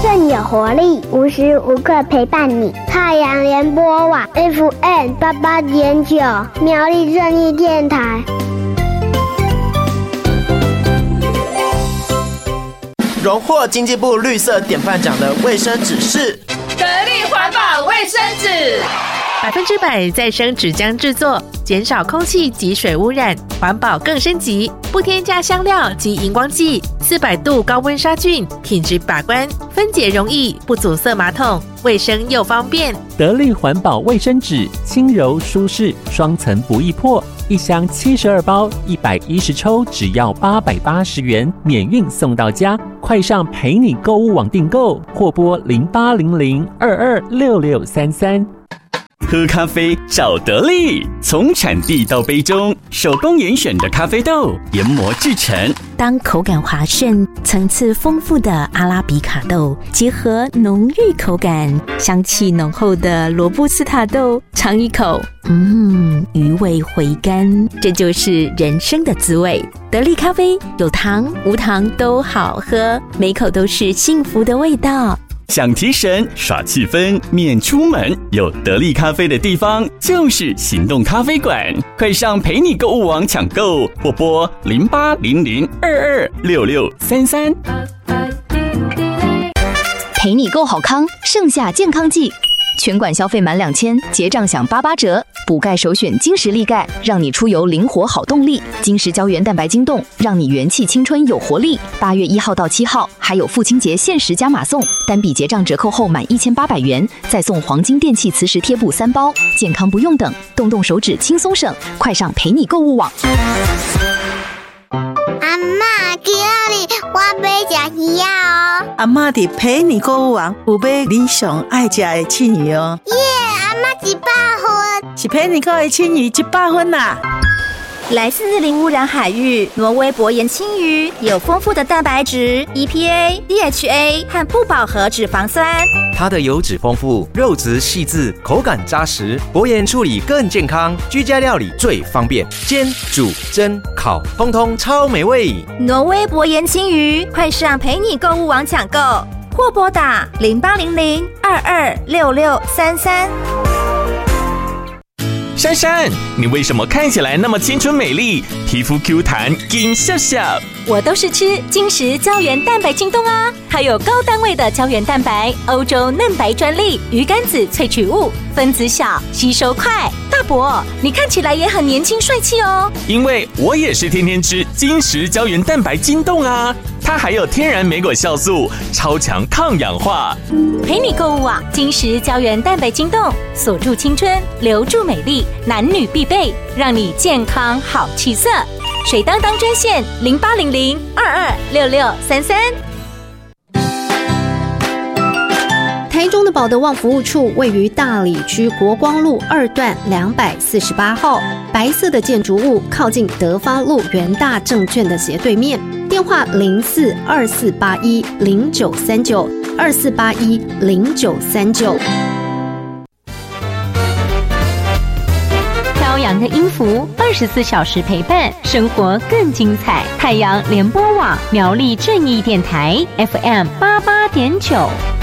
更有活力，无时无刻陪伴你。太阳联播网 FM88.9，苗栗正义电台。 荣获经济部绿色典范奖的卫生纸是得力环保卫生纸 ，100%再生纸浆制作，减少空气及水污染，环保更升级，不添加香料及荧光剂，400度高温杀菌，品质把关，分解容易，不阻塞马桶，卫生又方便。 得力环保卫生纸，轻柔舒适，双层不易破，一箱72包，110抽，只要880元，免运送到家。快上陪你购物网订购，或拨0800226633。 喝咖啡找得力，从产地到杯中，手工严选的咖啡豆研磨制成。 当口感滑顺、层次丰富的阿拉比卡豆结合浓郁口感、香气浓厚的罗布斯塔豆，尝一口，余味回甘，这就是人生的滋味。得力咖啡有糖无糖都好喝，每口都是幸福的味道。 想提神耍气氛免出门，有得力咖啡的地方就是行动咖啡馆。快上陪你购物网抢购，或拨0800226633。 陪你购好康，盛夏健康季，全馆消费满2000，结账享88折。补钙首选金石力钙，让你出游灵活好动力。金石胶原蛋白晶冻，让你元气青春有活力。8月1号到7号，还有父亲节限时加码送，单笔结账折扣后满1800元，再送黄金电器磁石贴布3包。健康不用等，动动手指轻松省，快上陪你购物网。 阿嬷，今日我要吃鱼哦。 阿嬷伫陪你购物网有买你上爱吃的青鱼哦。 耶，阿嬷100分， 是陪你购的青鱼100分啦。 来自零污染海域，挪威薄盐青鱼有丰富的蛋白质、EPA、DHA 和不饱和脂肪酸。 它的油脂丰富，肉质细致，口感扎实，薄盐处理更健康，居家料理最方便，煎、煮、蒸、烤，通通超美味。 挪威薄盐青鱼，快上陪你购物网抢购，或拨打0800226633。 珊珊，你为什么看起来那么青春美丽，皮肤 Q 弹，金笑笑？ 我都是吃金石胶原蛋白晶冻啊，它有高单位的胶原蛋白，欧洲嫩白专利，鱼肝子萃取物，分子小，吸收快。大伯，你看起来也很年轻帅气哦。 因为我也是天天吃金石胶原蛋白晶冻啊，它还有天然莓果酵素，超强抗氧化。 陪你购物网，金石胶原蛋白晶冻，锁住青春，留住美丽，男女必备，让你健康好气色。水当当专线0800226633。 台中的保德旺服务处位于大里区国光路2段248号，白色的建筑物靠近德发路元大证券的斜对面，电话0424810939，24810939。 飘扬的音符，24小时陪伴，生活更精彩。太阳联播网苗栗正义电台 FM88.9。